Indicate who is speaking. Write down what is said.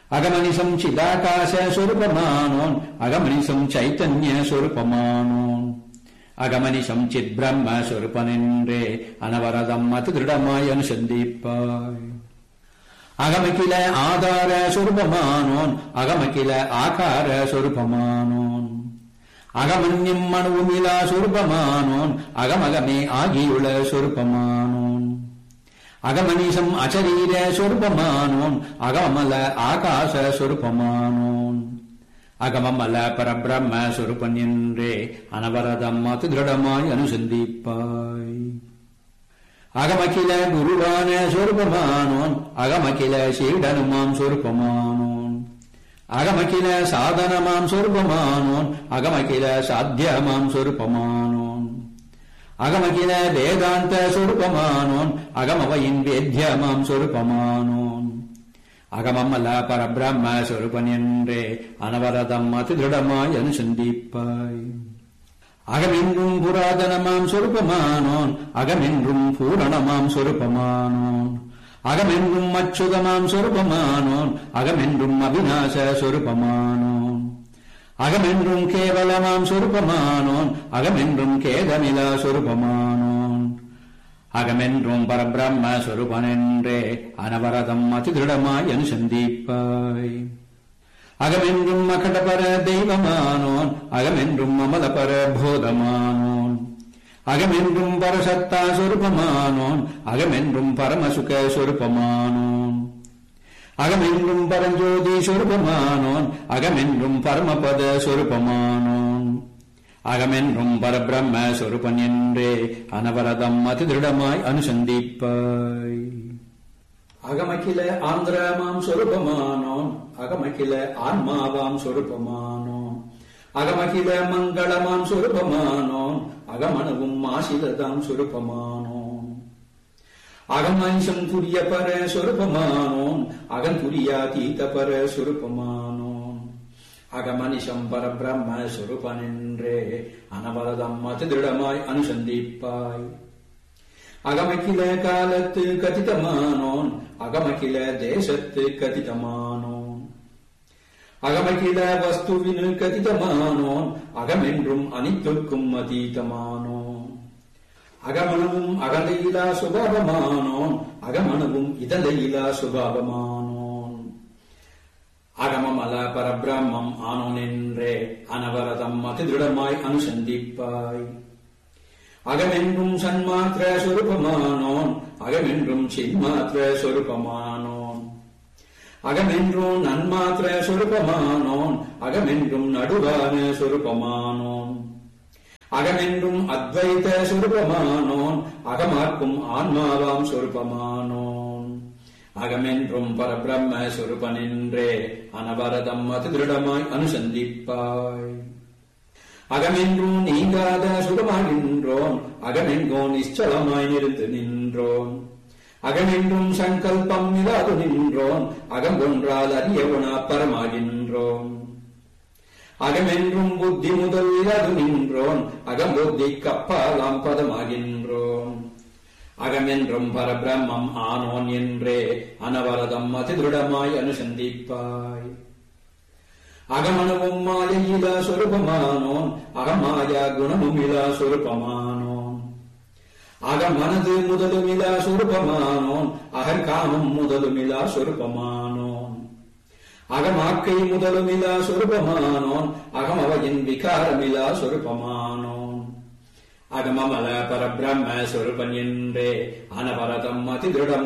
Speaker 1: அகமனிசம் சிதாகாச சொரூபமானோன் அகமனிசம் சைத்தன்ய சொரூபமானோன் அகமனிசம் சித் பிரம்ம சொரூபனென்றே அனவரதம் அதி திருடமாய் அனுசந்திப்பாய். அகமகில ஆதார சொரூபமானோன் அகமகில ஆகார சொரூபமானோன் அகமன்யம் அணுவுமிலா சொரூபமானோன் அகமகமே ஆகியுள்ள சொரூபமானோன் அகமனிசம் அசரீர சொரூபமானோன் அகமல ஆகாச சொரூபமானோன் அகமமல பரபிரம்ம சொரூபன் என்றே அனவரதம் அதி திருடமாய் அனுசந்திப்பாய். அகமகில குருவான சொரூபமானோன் அகமகில சீடனுமாம் சொரூபமானோன் அகமகில சாதனமாம் சொரூபமானோன் அகமகில சாத்தியமாம் சொரூபமானோன் அகமகில வேதாந்த சொரூபமானோன் அகமவையின் வேத்யமாம் சொரூபமானோன் அகமமல பரபிரம்ம சொரூபன் என்றே அனவரதம் அதி திருடமாய் அனுசந்திப்பாய். அகமென்றும் புராதனமாம் சொரூபமானோன் அகமென்றும் பூரணமாம் சொரூபமானோன் அகமென்றும் அச்சுதமாம் சொரூபமானோன் அகமென்றும் அவிநாச சொரூபமானோன் அகமென்றும் கேவலமாம் சொரூபமானோன் அகமென்றும் கேதமிலா சொரூபமானோன் அகமென்றும் பரபிரம்ம சொரூபனென்றே அனவரதம் அதி திருடமாய் அனுசந்திப்பாய். அகமென்றும் அகண்டபர தெய்வமானோன் அகமென்றும் அமலபர போதமானோன் அகமென்றும் பரசத்தா சொரூபமானோன் அகமென்றும் பரமசுக சொரூபமானோன் அகமென்றும் பரஞ்சோதி சொரூபமானோன் அகமென்றும் பரமபத சொரூபமானோன் அகமென்றும் பரபிரம்ம சொரூபன் என்றே அனவரதம் அதி திருடமாய் அனுசந்திப்பாய். அகமகில ஆந்திரமாம் சொரூபமானோன் அகமகில ஆன்மாவாம் சொரூபமானோன் அகமகில மங்களமாம் சொரூபமானோன் அகமணுவும் ஆசிலதாம் சொரூபமானோன் அகமனிசம் துரிய பர சொரூபமானோன் அகந்துரியாதீத பர சொரூபமானோன் அகமனிசம் பரபிரம்ம சொரூபனென்றே அனவரதம் அதி திருடமாய் அனுசந்திப்பாய். அகமகில காலத்து கதிதமானோன் அகமகில தேசத்து கதிதமானோன் அகமகில வஸ்துவினு கதிதமானோன் அகமென்றும் அனைத்துக்கும் அதீதமானோன் அகமணுவும் அகலையிலா சுபாவமானோன் அகமணுவும் இதழையிலா சுபாவமானோன் அகமமல பரபிரம்மம் ஆனோன் என்றே அனவரதம் அதி திருடமாய் அனுசந்திப்பாய். அகமென்றும் சன்மாத்திர சொரூபமானோன் அகமென்றும் சின்மாத்திர சொரூபமானோன் அகமென்றும் நன்மாத்திர சொரூபமானோன் அகமென்றும் நடுவான சொரூபமானோன் அகமென்றும் அத்வைத சொரூபமானோன் அகமார்க்கும் ஆன்மாவாம் சொரூபமானோன் அகமென்றும் பரபிரம்ம சொரூபனென்றே அனவரதம் அதி திருடமாய் அனுசந்திப்பாய். அகமென்றும் நீங்காத சுகமாகின்றோன் அகமெங்கோ நிச்சலமாய் நிறுத்து நின்றோன் அகமென்றும் சங்கல்பம் இல்லாது நின்றோன் அகங்கொன்றால் அறியவனா பரமாகின்றோன் அகமென்றும் புத்தி முதல் இல்லாது நின்றோன் அகம்புத்தி கப்பாலாம் பதமாகின்றோன் அகமென்றும் பரபிரம்மம் ஆனோன் என்றே அனவரதம் அதி திருடமாய் அனுசந்திப்பாய். அகமணுவும் மாயையிலா சொரூபமானோன் அகமாயா குணமுமிலா சொரூபமானோன் அகமனது முதலுமிலா சொரூபமானோன் அகங்காமம் முதலுமிலா சொரூபமானோன் அகமாக்கை முதலுமிலா சொரூபமானோன் அகமவையின் விகாரமிலா சொரூபமானோன் அகமமல பரபிரம்ம சொரூபன் என்றே அனவரதம் அதி திருடமாய்